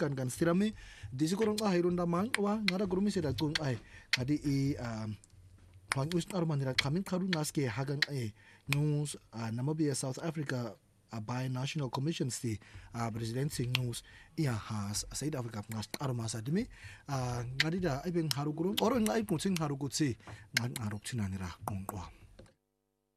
kan stirami disikorong ahirunda mangwa ngara gurumi seda tung ai kadi Wang Armanira coming Karu Naske Hagan news Namibia South Africa by National Commission sti President Sing news ia has South Africa ngas armasa demi ngadida ibeng harugurung oro ngai kucing harugutsi ngan arupchinanira kongwa